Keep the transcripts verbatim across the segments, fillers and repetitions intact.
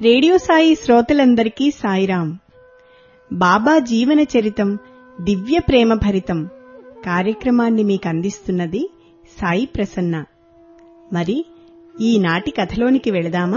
Radio Sai శ్రోతలందరికీ సాయిరాం. బాబా జీవన చరితం దివ్య ప్రేమ భరితం కార్యక్రమాన్ని మీకు అందిస్తున్నది సాయి ప్రసన్న. మరి ఈనాటి కథలోనికి వెళదామా?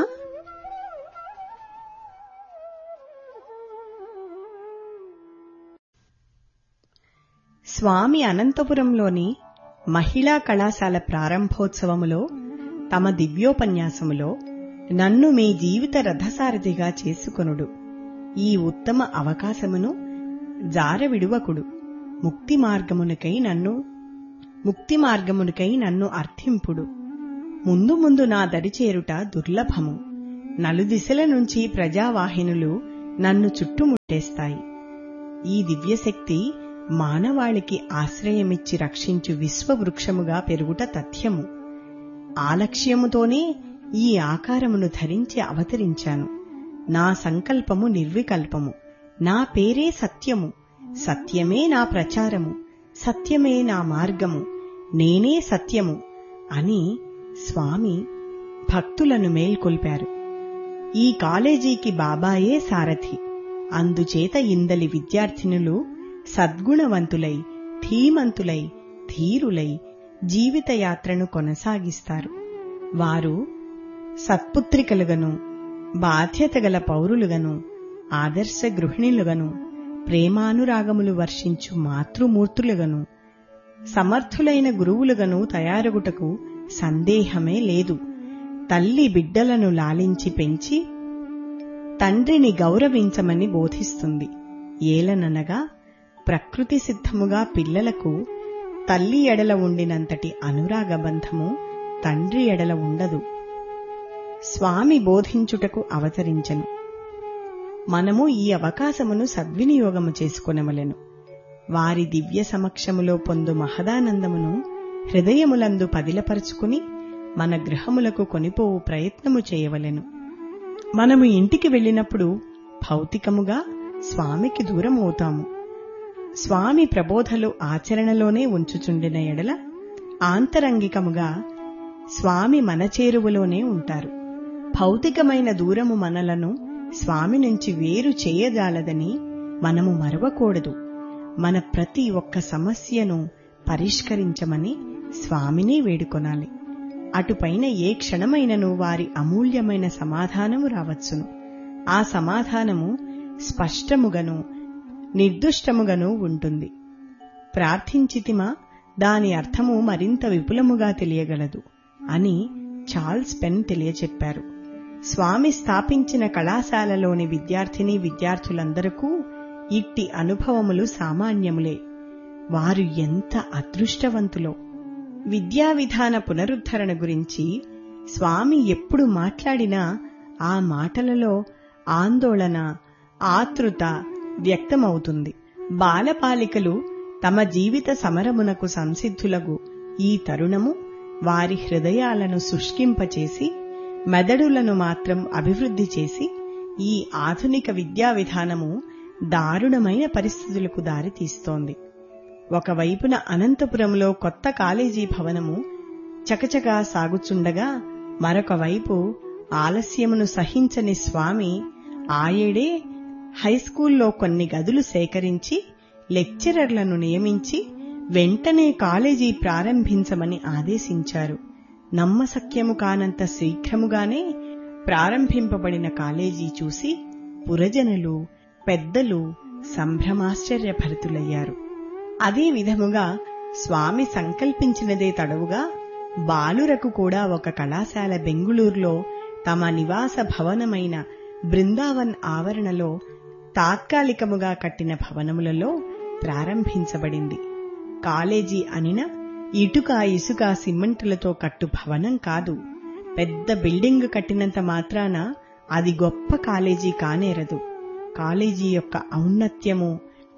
స్వామి అనంతపురంలోని మహిళా కళాశాల ప్రారంభోత్సవములో తమ దివ్యోపన్యాసములో నన్ను మీ జీవిత రథసారథిగా చేసుకొనుడు, ఈ ఉత్తమ అవకాశమును జారవిడువకుడు, ముక్తి మార్గమునకై నన్ను ముక్తి మార్గమునకై నన్ను అర్థింపుడు, ముందు ముందు నా దరిచేరుట దుర్లభము, నలుదిశల నుంచి ప్రజావాహినులు నన్ను చుట్టుముట్టేస్తాయి. ఈ దివ్యశక్తి మానవాళికి ఆశ్రయమిచ్చి రక్షించు విశ్వవృక్షముగా పెరుగుట తథ్యము. ఆ లక్ష్యముతోనే ఈ ఆకారమును ధరించి అవతరించాను. నా సంకల్పము నిర్వికల్పము, నా పేరే సత్యము, సత్యమే నా ప్రచారము, సత్యమే నా మార్గము, నేనే సత్యము అని స్వామి భక్తులను మేల్కొల్పారు. ఈ కాలేజీకి బాబాయే సారథి. అందుచేత ఇందలి విద్యార్థినులు సద్గుణవంతులై, ధీమంతులై, ధీరులై జీవితయాత్రను కొనసాగిస్తారు. వారు సత్పుత్రికలుగను, బాధ్యతగల పౌరులుగను, ఆదర్శ గృహిణులుగను, ప్రేమానురాగములు వర్షించు మాతృమూర్తులుగను, సమర్థులైన గురువులుగను తయారగుటకు సందేహమే లేదు. తల్లి బిడ్డలను లాలించి పెంచి తండ్రిని గౌరవించమని బోధిస్తుంది. ఏలననగా ప్రకృతి సిద్ధముగా పిల్లలకు తల్లి ఎడల ఉండినంతటి అనురాగబంధము తండ్రి ఎడల ఉండదు. స్వామి బోధించుటకు అవతరించెను. మనము ఈ అవకాశమును సద్వినియోగము చేసుకొనవలెను. వారి దివ్య సమక్షములో పొందు మహదానందమును హృదయములందు పదిలపరుచుకుని మన గృహములకు కొనిపోవు ప్రయత్నము చేయవలెను. మనము ఇంటికి వెళ్ళినప్పుడు భౌతికముగా స్వామికి దూరమవుతాము. స్వామి ప్రబోధలు ఆచరణలోనే ఉంచుచుండిన ఎడల ఆంతరంగికముగా స్వామి మన చేరువలోనే ఉంటారు. భౌతికమైన దూరము మనలను స్వామి నుంచి వేరు చేయజాలదని మనము మరవకూడదు. మన ప్రతి ఒక్క సమస్యను పరిష్కరించమని స్వామిని వేడుకొనాలి. అటుపైన ఏ క్షణమైనను వారి అమూల్యమైన సమాధానము రావచ్చును. ఆ సమాధానము స్పష్టముగను నిర్దుష్టముగను ఉంటుంది. ప్రార్థించితిమా, దాని అర్థము మరింత విపులముగా తెలియగలదు అని చార్ల్స్ పెన్ తెలియచెప్పారు. స్వామి స్థాపించిన కళాశాలలోని విద్యార్థిని విద్యార్థులందరికీ ఇట్టి అనుభవములు సామాన్యములే. వారు ఎంత అదృష్టవంతులో! విద్యా విధాన పునరుద్ధరణ గురించి స్వామి ఎప్పుడు మాట్లాడినా ఆ మాటలలో ఆందోళన, ఆతృత వ్యక్తమవుతుంది. బాలబాలికలు తమ జీవిత సమరమునకు సంసిద్ధులగు ఈ తరుణము వారి హృదయాలను శుష్కింపచేసి మెదడులను మాత్రం అభివృద్ధి చేసి ఈ ఆధునిక విద్యా విధానము దారుణమైన పరిస్థితులకు దారితీస్తోంది. ఒకవైపున అనంతపురంలో కొత్త కాలేజీ భవనము చకచకా సాగుచుండగా, మరొక వైపు ఆలస్యమును సహించని స్వామి ఆయేడే హైస్కూల్లో కొన్ని గదులు సేకరించి లెక్చరర్లను నియమించి వెంటనే కాలేజీ ప్రారంభించమని ఆదేశించారు. నమ్మశక్యము కానంత శీఘ్రముగానే ప్రారంభింపబడిన కాలేజీ చూసి పురజనులు, పెద్దలు సంభ్రమాశ్చర్యభరితులయ్యారు. అదే విధముగా స్వామి సంకల్పించినదే తడవుగా బాలురకు కూడా ఒక కళాశాల బెంగుళూరులో తమ నివాస భవనమైన బృందావన్ ఆవరణలో తాత్కాలికముగా కట్టిన భవనములలో ప్రారంభించబడింది. కాలేజీ అనిన ఇటుక, ఇసుక, సిమెంటులతో కట్టు భవనం కాదు. పెద్ద బిల్డింగ్ కట్టినంత మాత్రాన అది గొప్ప కాలేజీ కానేరదు. కాలేజీ యొక్క ఔన్నత్యము,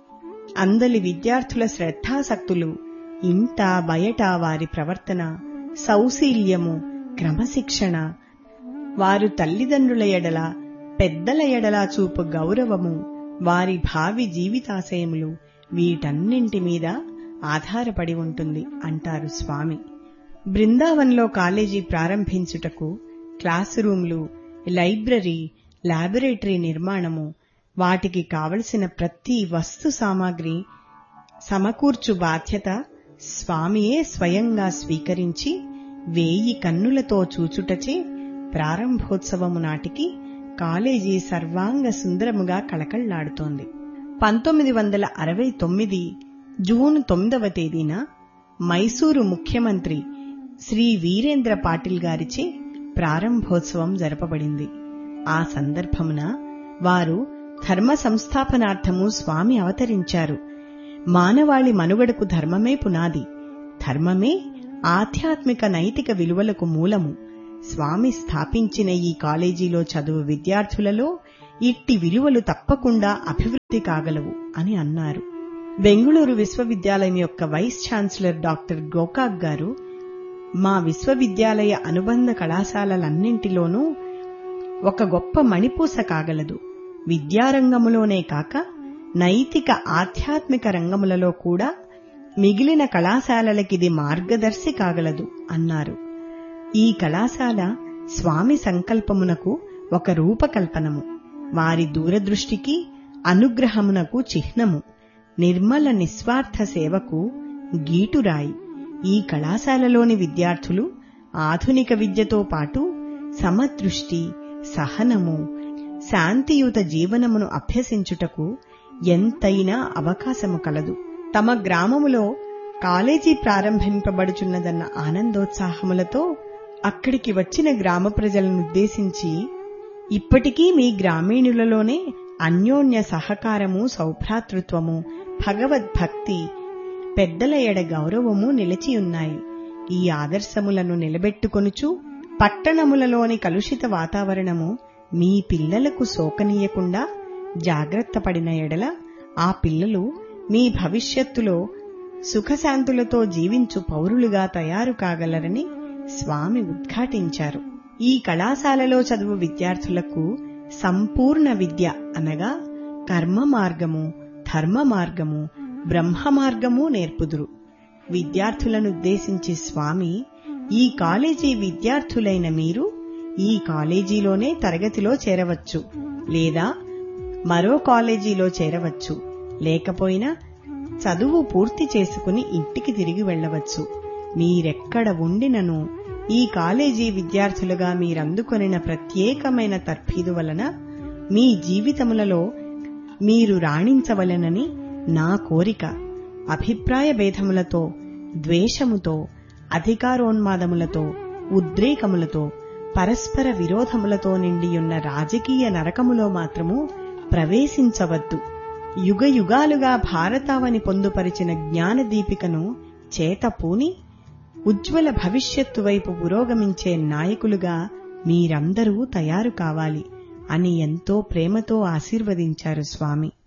అందలి విద్యార్థుల శ్రద్ధాసక్తులు, ఇంట బయట వారి ప్రవర్తన, సౌశీల్యము, క్రమశిక్షణ, వారు తల్లిదండ్రుల ఎడల, పెద్దల ఎడల చూపు గౌరవము, వారి భావి జీవితాశయములు, వీటన్నింటి మీద ఆధారపడి ఉంటుంది అంటారు స్వామి. బృందావన్లో కాలేజీ ప్రారంభించుటకు క్లాసు రూంలు, లైబ్రరీ, ల్యాబొరేటరీ నిర్మాణము, వాటికి కావలసిన ప్రతి వస్తు సామాగ్రి సమకూర్చు బాధ్యత స్వామియే స్వయంగా స్వీకరించి వేయి కన్నులతో చూచుటచే ప్రారంభోత్సవము నాటికి కాలేజీ సర్వాంగ సుందరముగా కళకళ్లాడుతోంది. పంతొమ్మిది వందల అరవై తొమ్మిది జూన్ తొమ్మిదవ తేదీన మైసూరు ముఖ్యమంత్రి శ్రీ వీరేంద్ర పాటిల్ గారిచే ప్రారంభోత్సవం జరపబడింది. ఆ సందర్భమున వారు ధర్మ సంస్థాపనార్థము స్వామి అవతరించారు. మానవాళి మనుగడకు ధర్మమే పునాది, ధర్మమే ఆధ్యాత్మిక నైతిక విలువలకు మూలము. స్వామి స్థాపించిన ఈ కాలేజీలో చదువు విద్యార్థులలో ఇట్టి విలువలు తప్పకుండా అభివృద్ధి కాగలవు అని అన్నారు. బెంగుళూరు విశ్వవిద్యాలయం యొక్క వైస్ ఛాన్సలర్ డాక్టర్ గోకాక్ గారు, మా విశ్వవిద్యాలయ అనుబంధ కళాశాలలన్నింటిలోనూ ఒక గొప్ప మణిపూస కాగలదు. విద్యారంగములోనే కాక నైతిక ఆధ్యాత్మిక రంగములలో కూడా మిగిలిన కళాశాలలకిది మార్గదర్శి కాగలదు అన్నారు. ఈ కళాశాల స్వామి సంకల్పమునకు ఒక రూపకల్పనము, వారి దూరదృష్టికి అనుగ్రహమునకు చిహ్నము, నిర్మల నిస్వార్థ సేవకు గీటురాయి. ఈ కళాశాలలోని విద్యార్థులు ఆధునిక విద్యతో పాటు సమదృష్టి, సహనము, శాంతియుత జీవనమును అభ్యసించుటకు ఎంతైనా అవకాశము కలదు. తమ గ్రామములో కాలేజీ ప్రారంభింపబడుచున్నదన్న ఆనందోత్సాహములతో అక్కడికి వచ్చిన గ్రామ ప్రజలనుద్దేశించి, ఇప్పటికీ మీ గ్రామీణులలోనే అన్యోన్య సహకారము, సౌభ్రాతృత్వము, భగవద్భక్తి, పెద్దల ఎడ గౌరవము నిలిచియున్నాయి. ఈ ఆదర్శములను నిలబెట్టుకొనుచు పట్టణములలోని కలుషిత వాతావరణము మీ పిల్లలకు సోకనీయకుండా జాగ్రత్త పడిన ఎడల ఆ పిల్లలు మీ భవిష్యత్తులో సుఖశాంతులతో జీవించు పౌరులుగా తయారు కాగలరని స్వామి ఉద్ఘాటించారు. ఈ కళాశాలలో చదువు విద్యార్థులకు సంపూర్ణ విద్య అనగా కర్మ మార్గము, ధర్మ మార్గము, బ్రహ్మ మార్గము నేర్పుదురు. విద్యార్థులనుద్దేశించి స్వామి, ఈ కాలేజీ విద్యార్థులైన మీరు ఈ కాలేజీలోనే తరగతిలో చేరవచ్చు, లేదా మరో కాలేజీలో చేరవచ్చు, లేకపోయినా చదువు పూర్తి చేసుకుని ఇంటికి తిరిగి వెళ్లవచ్చు. మీరెక్కడ ఉండినను ఈ కాలేజీ విద్యార్థులుగా మీరందుకొనిన ప్రత్యేకమైన తర్ఫీదు వలన మీ జీవితములలో మీరు రాణించవలెనని నా కోరిక. అభిప్రాయ భేదములతో, ద్వేషముతో, అధికారోన్మాదములతో, ఉద్రేకములతో, పరస్పర విరోధములతో నిండియున్న రాజకీయ నరకములో మాత్రము ప్రవేశించవద్దు. యుగయుగాలుగా భారతావని పొందుపరిచిన జ్ఞానదీపికను చేతపూని ఉజ్వల భవిష్యత్తు వైపు పురోగమించే నాయకులుగా మీరందరూ తయారు కావాలి అని ఎంతో ప్రేమతో ఆశీర్వదించారు స్వామి.